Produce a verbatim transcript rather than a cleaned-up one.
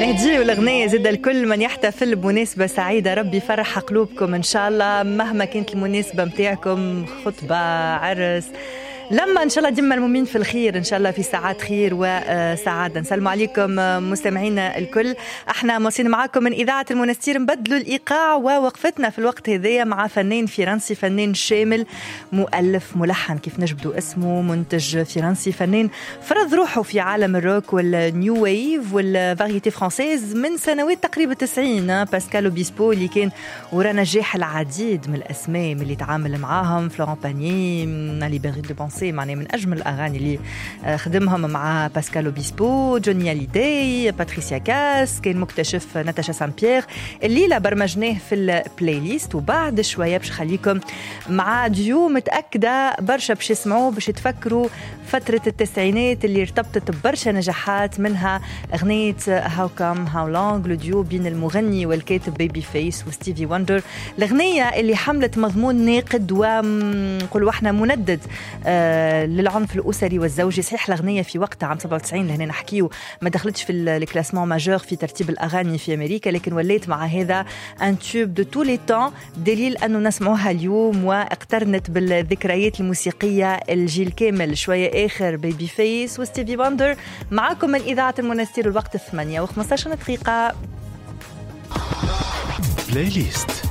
نهدي والأغنية زد الكل من يحتفل بمناسبة سعيدة. ربي يفرح قلوبكم إن شاء الله مهما كانت المناسبة متاعكم، خطبة، عرس، لما إن شاء الله ديما المؤمنين في الخير، إن شاء الله في ساعات خير وسعادة. نسلم عليكم مستمعينا الكل، احنا موصين معاكم من إذاعة المنستير. نبدلوا الإيقاع ووقفتنا في الوقت هذايا مع فنان فرنسي، فنان شامل، مؤلف، ملحن كيف نجبدوا اسمه، منتج فرنسي، فنان فرض روحه في عالم الروك والنيو ويف والفاريتي فرانسيز من سنوات تقريبا تسعين. باسكال أوبيسبو اللي كان ورا نجاح العديد من الأسماء من اللي تعامل معاهم، فلوران باني، ليبري دو بونسي، معني من أجمل الأغاني اللي خدمهم مع باسكال أوبيسبو، جوني هاليداي، باتريسيا كاس، كان مكتشف ناتاشا سان بيير. الليلة برمجناه في البلاي ليست، وبعد شوية باش خليكم مع ديو متأكدة برشا باش يسمعوه باش يتفكروا فترة التسعينات اللي ارتبطت ببرشا نجاحات، منها أغنية هاو كام هاو لونج، الديو بين المغني والكاتب بيبي فيس وستيفي وندر. الأغنية اللي حملت مضمون ناقد ونقولوا احنا مندد آه للعنف الأسري والزوجي. صحيح الأغنية في وقتها عام سبعة وتسعين اللي هنا نحكيه ما دخلتش في الكلاسمون ماجور في ترتيب الأغاني في أمريكا، لكن وليت مع هذا ان توب دو تو لي طون، دليل أنه نسمعوها اليوم واقترنت بالذكريات الموسيقية الجيل كامل. شوية آخر بيبي فيس وستيفي وندر معاكم من إذاعة المنستير، الوقت الثمانية وخمسة عشر دقيقة. بلاي ليست